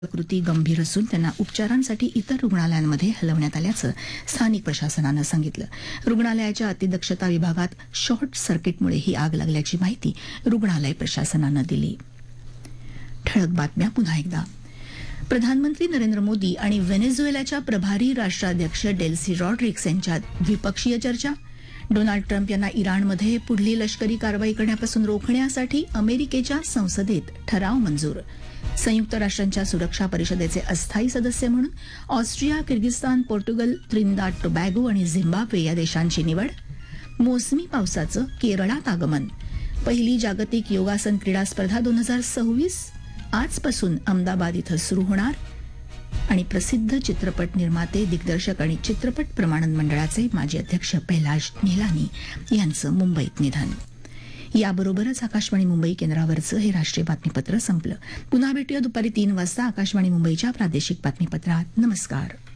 प्रकृती गंभीर असून त्यांना उपचारांसाठी इतर रुग्णालयांमध्ये हलवण्यात आल्याचं स्थानिक प्रशासनानं सांगितलं. रुग्णालयाच्या अतिदक्षता विभागात शॉर्ट सर्किटमुळे ही आग लागल्याची माहिती रुग्णालय प्रशासनानं दिली. ठळक बातम्या पुन्हा एकदा. प्रधानमंत्री नरेंद्र मोदी आणि व्हेनेझुएलाच्या प्रभारी राष्ट्राध्यक्ष डेल्सी रॉड्रिग्स यांच्यात द्विपक्षीय चर्चा. डोनाल्ड ट्रम्प यांना इराणमध्ये पुढली लष्करी कारवाई करण्यापासून रोखण्यासाठी अमेरिकेच्या संसदेत ठराव मंजूर. संयुक्त राष्ट्रांच्या सुरक्षा परिषदेचे अस्थायी सदस्य म्हणून Austria, Kyrgyzstan, Portugal, Trinidad Tobago आणि झिम्बाब्वे या देशांची निवड. मोसमी पावसाचं केरळात आगमन. पहिली जागतिक योगासन क्रीडा स्पर्धा 2026 आजपासून अहमदाबाद इथं सुरू होणार. आणि प्रसिद्ध चित्रपट निर्माते, दिग्दर्शक आणि चित्रपट प्रमाणन मंडळाचे माजी अध्यक्ष कैलाश निहलानी यांचं मुंबईत निधन. याबरोबरच आकाशवाणी मुंबई केंद्रावरचं हे राष्ट्रीय बातमीपत्र संपलं. पुन्हा भेटूया दुपारी 3 वाजता आकाशवाणी मुंबईच्या प्रादेशिक बातमीपत्रात. नमस्कार.